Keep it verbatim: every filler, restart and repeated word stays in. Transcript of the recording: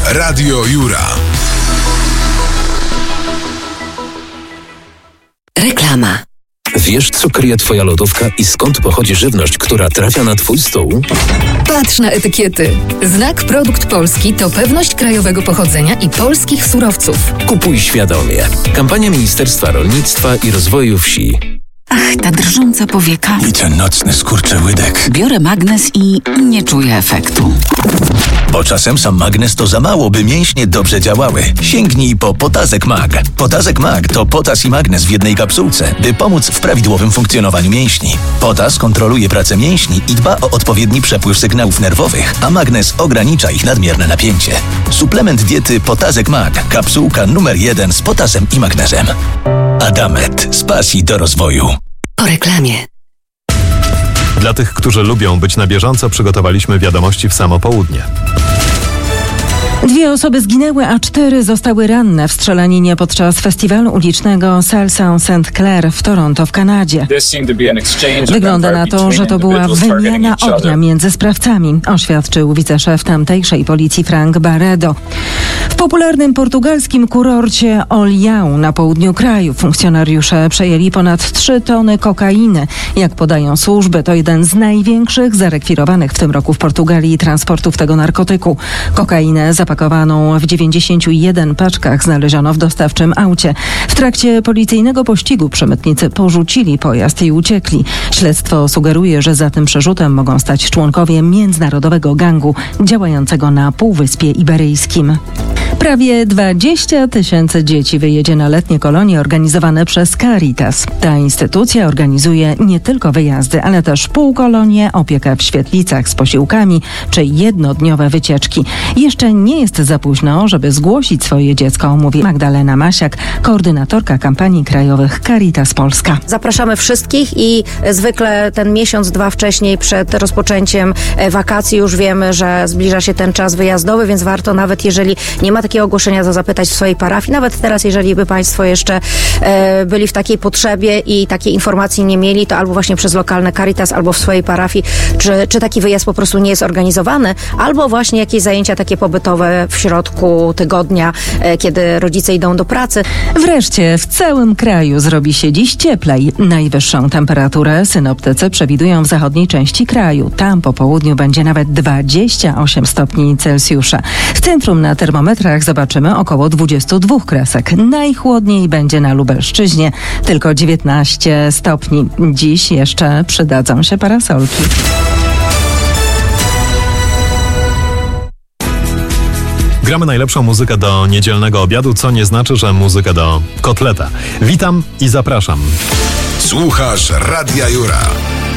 Radio Jura. Reklama. Wiesz, co kryje twoja lodówka i skąd pochodzi żywność, która trafia na twój stół? Patrz na etykiety. Znak Produkt Polski to pewność krajowego pochodzenia i polskich surowców. Kupuj świadomie. Kampania Ministerstwa Rolnictwa i Rozwoju Wsi. Ach, ta drżąca powieka. I ten nocny skurczyłydek. Biorę magnes i nie czuję efektu. Bo czasem sam magnes to za mało, by mięśnie dobrze działały. Sięgnij po Potazek Mag. Potazek Mag to potas i magnes w jednej kapsułce, by pomóc w prawidłowym funkcjonowaniu mięśni. Potas kontroluje pracę mięśni i dba o odpowiedni przepływ sygnałów nerwowych, a magnes ogranicza ich nadmierne napięcie. Suplement diety Potazek Mag. Kapsułka numer jeden z potasem i magnezem. Adamet. Z pasji do rozwoju. Po reklamie. Dla tych, którzy lubią być na bieżąco, przygotowaliśmy wiadomości w samo południe. Dwie osoby zginęły, a cztery zostały ranne w strzelaninie podczas festiwalu ulicznego Salsa Saint Clair w Toronto w Kanadzie. Wygląda na to, że to była wymiana ognia między sprawcami, oświadczył wiceszef tamtejszej policji Frank Barredo. W popularnym portugalskim kurorcie Olhão na południu kraju funkcjonariusze przejęli ponad trzy tony kokainy. Jak podają służby, to jeden z największych zarekwirowanych w tym roku w Portugalii transportów tego narkotyku. Kokainę zapakowaną w dziewięćdziesięciu jeden paczkach znaleziono w dostawczym aucie. W trakcie policyjnego pościgu przemytnicy porzucili pojazd i uciekli. Śledztwo sugeruje, że za tym przerzutem mogą stać członkowie międzynarodowego gangu działającego na Półwyspie Iberyjskim. Prawie dwadzieścia tysięcy dzieci wyjedzie na letnie kolonie organizowane przez Caritas. Ta instytucja organizuje nie tylko wyjazdy, ale też półkolonie, opiekę w świetlicach z posiłkami czy jednodniowe wycieczki. Jeszcze nie jest za późno, żeby zgłosić swoje dziecko, mówi Magdalena Masiak, koordynatorka kampanii krajowych Caritas Polska. Zapraszamy wszystkich i zwykle ten miesiąc, dwa wcześniej przed rozpoczęciem wakacji już wiemy, że zbliża się ten czas wyjazdowy, więc warto, nawet jeżeli nie ma takiego ogłoszenia, to zapytać w swojej parafii. Nawet teraz, jeżeli by Państwo jeszcze e, byli w takiej potrzebie i takiej informacji nie mieli, to albo właśnie przez lokalne Caritas, albo w swojej parafii, czy, czy taki wyjazd po prostu nie jest organizowany, albo właśnie jakieś zajęcia takie pobytowe w środku tygodnia, e, kiedy rodzice idą do pracy. Wreszcie w całym kraju zrobi się dziś cieplej. Najwyższą temperaturę synoptycy przewidują w zachodniej części kraju. Tam po południu będzie nawet dwadzieścia osiem stopni Celsjusza. W centrum na termometrach zobaczymy około dwadzieścia dwa kresek. Najchłodniej będzie na Lubelszczyźnie, tylko dziewiętnaście stopni. Dziś jeszcze przydadzą się parasolki. Gramy najlepszą muzykę do niedzielnego obiadu, co nie znaczy, że muzykę do kotleta. Witam i zapraszam. Słuchasz Radia Jura.